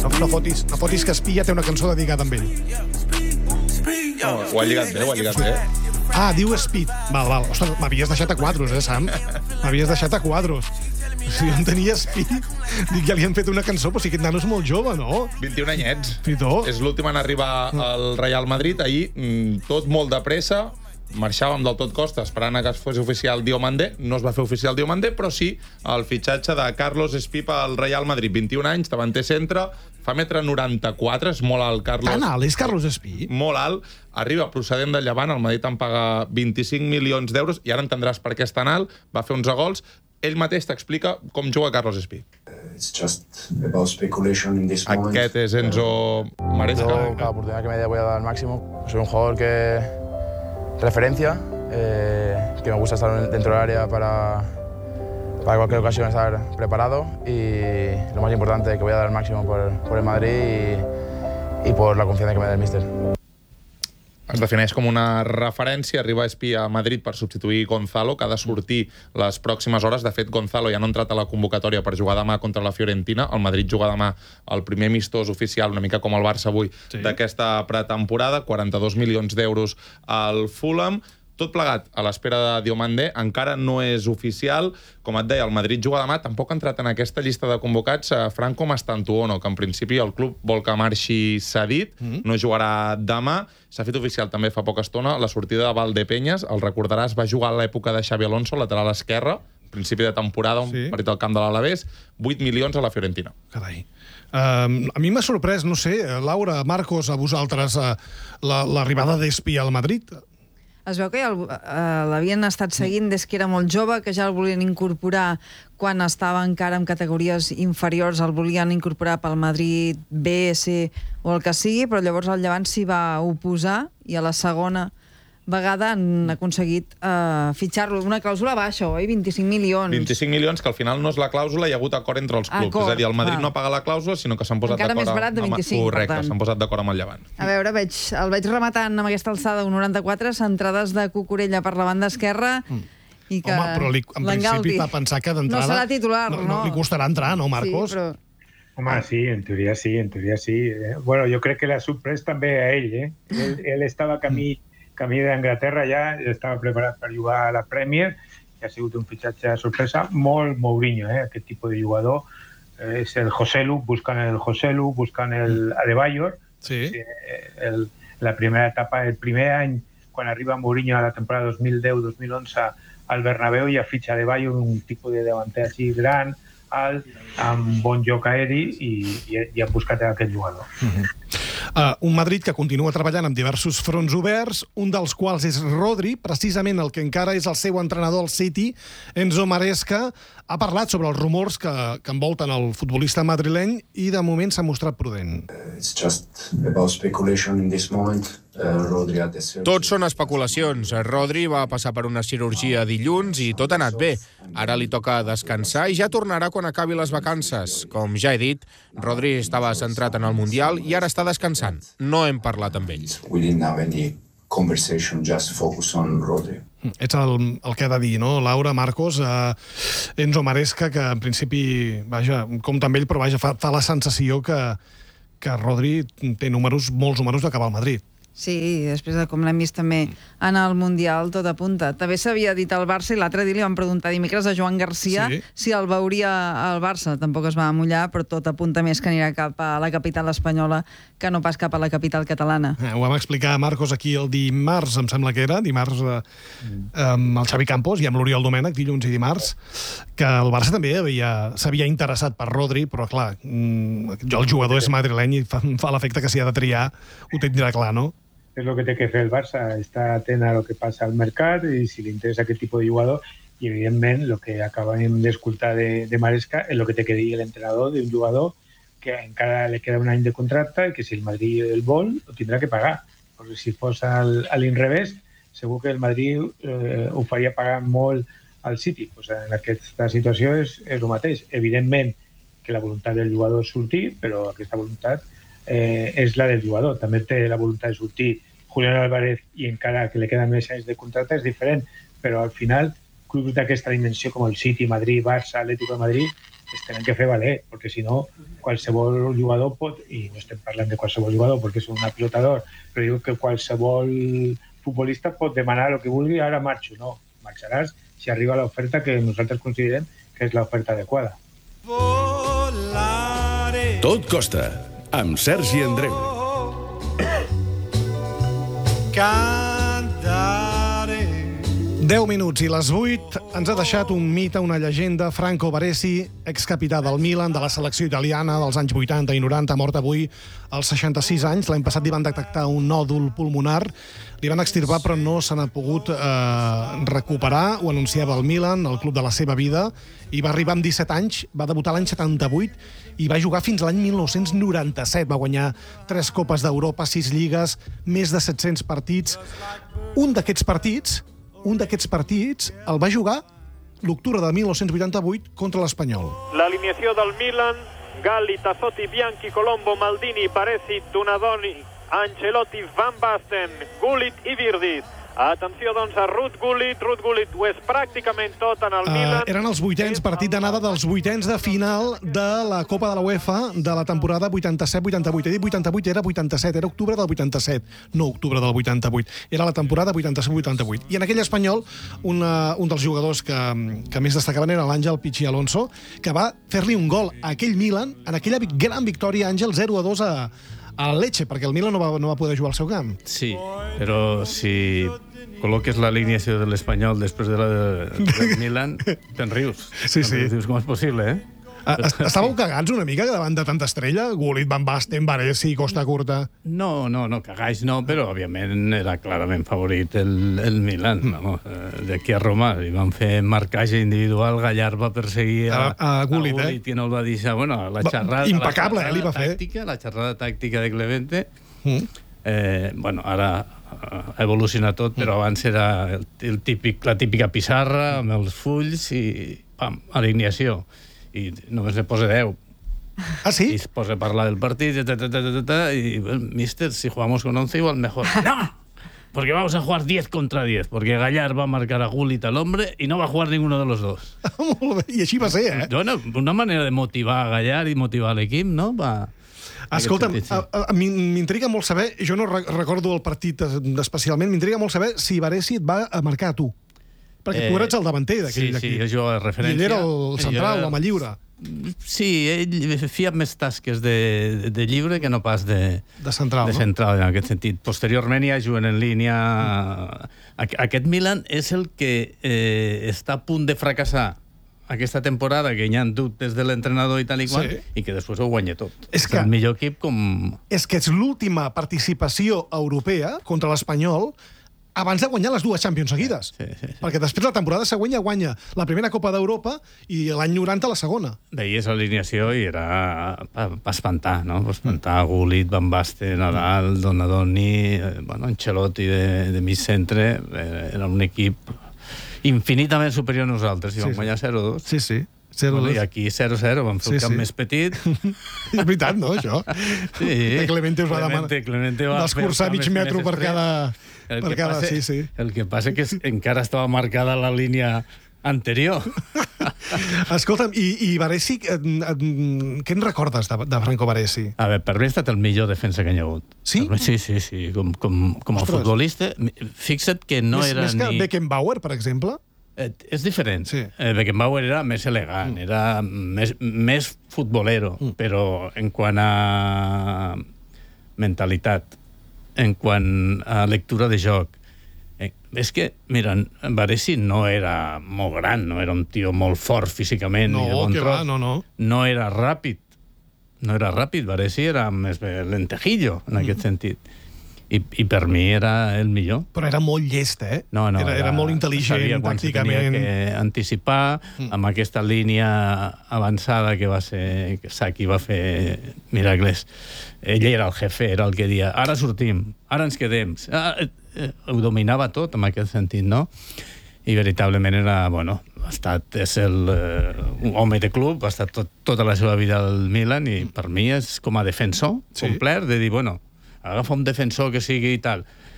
No fotis que Espí ja té una cançó dedicada amb ell. Ho ha lligat bé. Ah, diu Speed. Val. Ostres, m'havies deixat a quadros, Sam? M'havies deixat a quadros. Si jo en tenia Speed, dic, ja li han fet una cançó, però si aquest nano és molt jove, no? 21 anyets. Fitó. És l'últim en arribar al Real Madrid. Ahir, tot molt de pressa, marxàvem del tot costa esperant que es fos oficial Diomandé. No es va fer oficial Diomandé, però sí el fitxatge de Carlos Espí al Real Madrid. 21 anys, davanter centre, fa 1,94 m, és molt alt, Carlos. Tan alt és Carlos Espí? Molt alt. Arriba procedent del Llevant, el Madrid en paga 25 milions d'euros, i ara entendràs per què és tan alt. Va fer 11 gols. Ell mateix t'explica com juga Carlos Espí. Aquest és Enzo Maresca. Yo, cada oportunidad que me dé voy a dar al máximo. Soy un jugador que referencia, que me gusta estar dentro del área para cualquier ocasión estar preparado, y lo más importante, que voy a dar el máximo por el Madrid y por la confianza que me da el míster. Es defineix com una referència. Arriba Espí a Madrid per substituir Gonzalo, que ha de sortir les pròximes hores. De fet, Gonzalo ja no ha entrat a la convocatòria per jugar demà contra la Fiorentina. El Madrid juga demà el primer amistós oficial, una mica com el Barça avui, d'aquesta pretemporada. 42 milions d'euros al Fulham. Tot plegat a l'espera de Diomandé, encara no és oficial. Com et deia, el Madrid juga demà. Tampoc ha entrat en aquesta llista de convocats Franco Mastantuono, que en principi el club vol que marxi cedit, no jugarà demà. S'ha fet oficial també fa poca estona la sortida de Valdepeñas. El recordaràs, va jugar a l'època de Xabi Alonso, lateral esquerre, principi de temporada, un partit al camp de l'Alavés, 8 milions a la Fiorentina. Carai. A mi m'ha sorprès, no sé, Laura, Marcos, a vosaltres, l'arribada d'Espí al Madrid. Es veu que ja l'havien estat seguint des que era molt jove, que ja el volien incorporar quan estava encara en categories inferiors, el volien incorporar pel Madrid B, C o el que sigui, però llavors el Llevant s'hi va oposar i a la segona vegada han aconseguit fitxar-lo. Una clàusula baixa, oi? 25 milions. 25 milions, que al final no és la clàusula, hi ha hagut acord entre els clubs. És a dir, el Madrid no paga la clàusula, sinó que s'han posat d'acord... Encara més barat de 25, correcte, s'han posat d'acord amb el Llevant. A veure, el veig rematant amb aquesta alçada, un 94, centrades de Cucurella per la banda esquerra, i que home, però en principi va pensar que d'entrada... No serà titular, no? No li costarà entrar, no, Marcos? Sí, però... Home, sí, en teoria sí. Bueno, jo crec que l'ha sorprès també a ell, Ell estava camí d'Anglaterra, ja estava preparat per jugar a la Premier, i ha sigut un fitxatge de sorpresa, molt Mourinho, aquest tipus de jugador. És el Joselu, buscant el Joselu, buscant el Adebayor. Sí. La primera etapa, el primer any, quan arriba Mourinho a la temporada 2010-2011 al Bernabéu, ja fitxa Adebayor, un tipus de davanter així gran, alt, amb bon joc aeri, i han buscat aquest jugador. Un Madrid que continua treballant amb diversos fronts oberts, un dels quals és Rodri, precisament el que encara és el seu entrenador al City, Enzo Maresca, ha parlat sobre els rumors que envolten el futbolista madrileny i de moment s'ha mostrat prudent. Tot són especulacions. Rodri va passar per una cirurgia dilluns i tot ha anat bé. Ara li toca descansar i ja tornarà quan acabi les vacances. Com ja he dit, Rodri estava centrat en el Mundial i ara està descansant. No hem parlat amb ell. Ets el que ha de dir, no, Laura, Marcos? Enzo Maresca, que en principi, vaja, compta amb ell, però vaja, fa la sensació que Rodri té molts números d'acabar al Madrid. Sí, després de com l'hem vist també en el Mundial, tot apunta. També s'havia dit al Barça, i l'altre dia li van preguntar dimecres a Joan Garcia si el veuria al Barça. Tampoc es va mullar, però tot apunta més que anirà cap a la capital espanyola que no pas cap a la capital catalana. Ho vam explicar, Marcos, aquí el dimarts, em sembla que era, dimarts amb el Xavi Campos i amb l'Oriol Domènech, dilluns i dimarts, que el Barça també s'havia interessat per Rodri, però clar, el jugador és madrileny i fa l'efecte que si ha de triar ho tindrà clar, no? És el que té que fer el Barça, estar atent a lo que passa al mercat i si li interessa aquest tipus de jugador, i evidentment el que acabem d'escoltar de Maresca és el que té que dir l'entrenador d'un jugador que encara li queda un any de contracte i que si el Madrid el vol ho tindrà que pagar, perquè si fos a l'inrevés segur que el Madrid ho faria pagar molt al City. En aquesta situació és el mateix. Evidentment que la voluntat del jugador és sortir, però aquesta voluntat és la del jugador. També té la voluntat de sortir Julián Álvarez i encara que li queden més anys de contracte és diferent, però al final clubs d'aquesta dimensió com el City, Madrid, Barça, Atlético de Madrid es tenen que fer valer, perquè si no, qualsevol jugador pot, i no estem parlant de qualsevol jugador perquè és un pilotador, però diu que qualsevol futbolista pot demanar el que vulgui, ara marxo. No, marxaràs si arriba l'oferta que nosaltres considerem que és l'oferta adequada. Tot costa, amb Sergi Andreu. 10 minuts i les 8 ens ha deixat un mite, una llegenda, Franco Baresi, excapità del Milan, de la selecció italiana dels anys 80 i 90, mort avui als 66 anys. L'any passat li van detectar un nòdul pulmonar, li van extirpar però no se n'ha pogut recuperar. Ho anunciava el Milan, el club de la seva vida, i va arribar amb 17 anys, va debutar l'any 78 i va jugar fins l'any 1997. Va guanyar 3 Copes d'Europa, 6 lligues, més de 700 partits. Un d'aquests partits el va jugar l'octubre de 1988 contra l'Espanyol. L'alineació del Milan: Galli, Tassotti, Bianchi, Colombo, Maldini, Baresi, Donadoni, Ancelotti, Van Basten, Gullit i Virdis. Atenció, doncs, a Ruud Gullit. Ruud Gullit ho és pràcticament tot en el Milan. Eren els vuitens, partit d'anada dels vuitens de final de la Copa de la UEFA de la temporada 87-88. He dit 88, era 87, era octubre del 87, no octubre del 88. Era la temporada 87-88. I en aquell Espanyol, un dels jugadors que més destacaven era l'Àngel Pichi Alonso, que va fer-li un gol a aquell Milan, en aquella gran victòria, Àngel, 0-2 a Lecce, perquè el Milan no va poder jugar al seu camp. Sí, però si col·loques l'alineació de l'Espanyol després de la del Milan, te'n rius. Sí, sí. Dius, com és possible, eh? Estàveu cagats una mica davant de tanta estrella? Gullit, Van Basten, Baresi, Costa Curta... No, cagais no, però òbviament era clarament favorit el Milan. D'aquí a Roma li van fer marcatge individual, Gallar va perseguir a Gullit, que no el va deixar. Bueno, la xerrada... Impecable, li va fer. La xerrada tàctica de Clemente. Bueno, ara ha evolucionat tot, però abans era la típica pissarra amb els fulls i pam, alineació. I només le posa 10. Ah, sí? Y se posa a parlar del partit, y mister, si jugamos con 11 igual mejor. ¡No! Porque vamos a jugar 10 contra 10, porque Gallar va a marcar a Gullit al hombre y no va a jugar ninguno de los dos. Molt bé, i així va ser, eh? Bueno, una manera de motivar a Gallar i motivar l'equip, no? Escolta'm, m'intriga molt saber, jo no recordo el partit especialment, m'intriga molt saber si Baresi et va marcar a tu. Perquè tu eres el davanter d'aquell equip. Sí, jo jugava de referència. I ell era el central, l'home lliure. Sí, ell feia més tasques de lliure que no pas de central, de central, en aquest sentit. Posteriorment ja juguen en línia. Aquest Milan és el que està a punt de fracassar aquesta temporada, que hi ha dubtes de l'entrenador i tal i qual, i que després ho guanya tot. És el millor equip com... És que és l'última participació europea contra l'Espanyol abans de guanyar les 2 Champions seguides. Perquè després la temporada següent ja guanya la primera Copa d'Europa i l'any 90 la segona. Veies l'alineació i era per espantar, no? Per espantar Gullit, Van Basten, Nadal, Donadoni, Ancelotti de mig centre. Era un equip infinitament superior a nosaltres i vam guanyar 0-2. Sí, sí. I aquí 0-0, vam fer el camp més petit. És veritat, no, això? Sí. Clemente us va demanar d'escurçar mig metro per cada... Sí. El que passa és que encara estava marcada la línia anterior. Escolta'm, i Baresi, què en recordes de Franco Baresi? A veure, per mi ha estat el millor defensa que hi ha hagut. Sí? Sí. Com a futbolista, fixa't que no era ni... Més que Beckenbauer, per exemple? És diferent. Beckenbauer era més elegant, era més futbolero, però en quant a mentalitat, en quant a lectura de joc, és que, mira, Baresi no era molt gran, no era un tio molt fort físicament. No, que va, no. No era ràpid. Baresi era més lentejillo, en aquest sentit. I per mi era el millor. Però era molt llest, eh? No, era molt intel·ligent, tàcticament. Tenia que anticipar amb aquesta línia avançada que va ser... que Saki va fer miracles. Ell era el jefe, era el que dia ara sortim, ara ens quedem. Ho dominava tot, en aquest sentit, no? I veritablement era, és un home de club, ha estat tota la seva vida al Milan i per mi és com a defensor complet de dir, agafa un defensor que sigui i tal.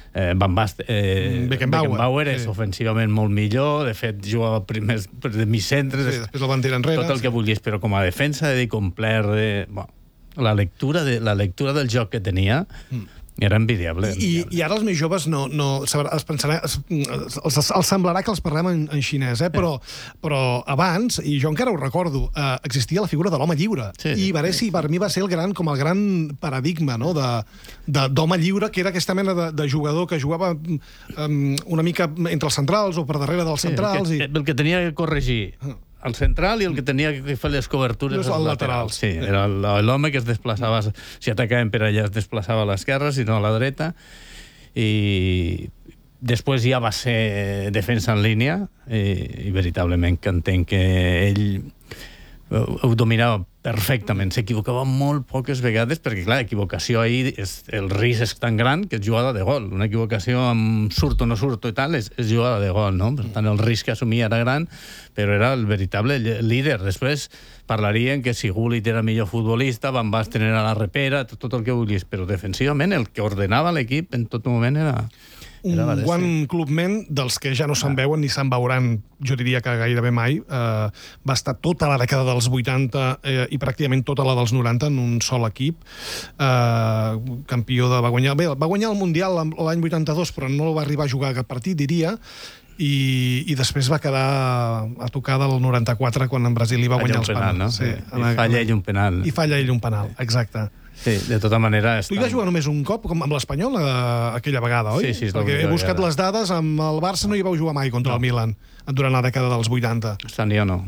Van Basten, Beckenbauer és ofensivament molt millor, de fet jugava primers de mig-centre, després el van tirar enrere. Tot el que vulguis, però com a defensa de complet, la lectura del joc que tenia era envidiable. I ara els més joves es pensarà, els semblarà que els parlem en xinès, però abans, i jo encara ho recordo, existia la figura de l'home lliure. I Baresi per mi va ser el gran paradigma d'home lliure, que era aquesta mena de jugador que jugava una mica entre els centrals o per darrere dels centrals. El que tenia que corregir el central i el que tenia que fer les cobertures als laterals. Sí, era l'home que es desplaçava, si atacaven per allà es desplaçava a l'esquerra, si no a la dreta, i després ja va ser defensa en línia i veritablement que entenc que ell ho dominava perfectament, s'equivocava molt poques vegades, perquè clar, equivocació ahir, el risc és tan gran que és jugada de gol. Una equivocació amb surt o no surt i tal, és jugada de gol, no? Per tant, el risc que assumia era gran, però era el veritable líder. Després parlarien que si Gullit era millor futbolista, Van Basten era la repera, tot el que vulguis, però defensivament el que ordenava l'equip en tot moment era un One Club Men dels que ja no se'n veuen ni se'n veuran, jo diria que gairebé mai. Va estar tota la dècada dels 80 i pràcticament tota la dels 90 en un sol equip. Campió va guanyar el Mundial l'any 82, però no va arribar a jugar a cap partit, diria, i després va quedar a tocar del 94 quan en Brasil li va guanyar els penals. I falla ell un penal. I falla ell un penal, exacte. Sí, de tota manera... Tu hi vas jugar només un cop, com amb l'Espanyol, aquella vegada, oi? Sí, perquè he buscat les dades, amb el Barça no hi vau jugar mai contra el Milan, durant la dècada dels 80. Jo no.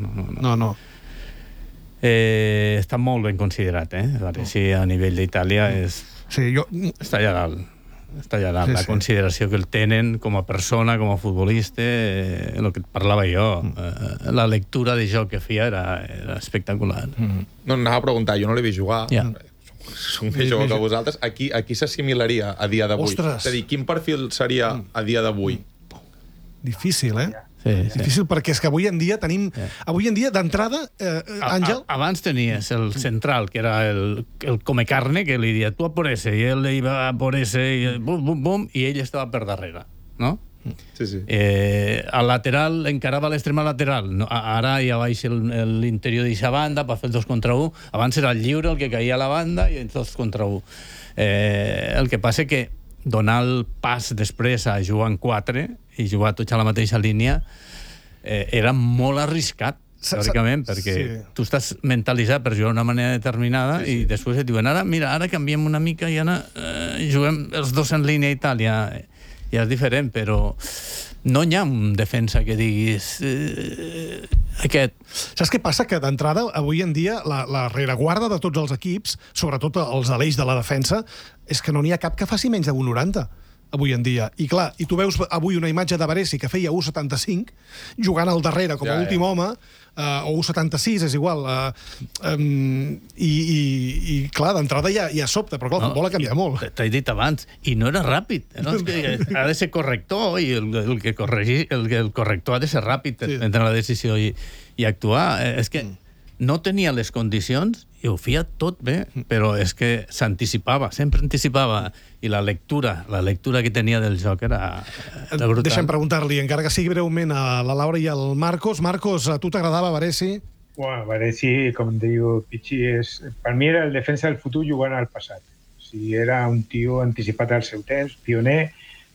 Està molt ben considerat, sí, a nivell d'Itàlia està allà dalt. La consideració que el tenen com a persona, com a futbolista, el que parlava jo, la lectura de joc que feia era espectacular. No, anava a preguntar, jo no l'he vist jugar, som més jove que vosaltres. Aquí s'assimilaria a dia d'avui? És a dir, quin perfil seria a dia d'avui? Difícil, Sí. Difícil, perquè és que avui en dia tenim... Avui en dia, d'entrada, Àngel... Abans tenies el central, que era el come carne, que li dia tu a por ese, i ell iba a por ese, i bum, bum, bum, i ell estava per darrere, no? Sí. Al lateral encarava l'extrema lateral. Ara ja baixa l'interior d'aquesta banda per fer el 2 contra 1. Abans era el lliure el que caia a la banda i el 2 contra 1. El que passa que donar el pas després a jugar en 4 i jugar tots a la mateixa línia era molt arriscat, teòricament, perquè tu estàs mentalitzat per jugar d'una manera determinada i després et diuen, ara canviem una mica i ara juguem els dos en línia a Itàlia. Ja és diferent, però no hi ha un defensa que diguis aquest. Saps què passa? Que d'entrada, avui en dia, la rereguarda de tots els equips, sobretot els de l'eix de la defensa, és que no n'hi ha cap que faci menys de 1,90 avui en dia. I clar, i tu veus avui una imatge de Baresi que feia 1,75, jugant al darrere com a últim home, o 1,76, és igual. I clar, d'entrada ja sobta, però clar, el futbol ha canviat molt. T'he dit abans, i no era ràpid. Ha de ser corrector, i el corrector ha de ser ràpid entre la decisió i actuar. És que no tenia les condicions i ho feia tot bé, però és que s'anticipava, sempre anticipava, i la lectura que tenia del joc era brutal. Deixa'm preguntar-li, encara que sigui breument, a la Laura i al Marcos. Marcos, a tu t'agradava Baresi? Bueno, Baresi, com diu Pichi, per mi era el defensa del futur jugant al passat. O sigui, era un tio anticipat al seu temps, pioner,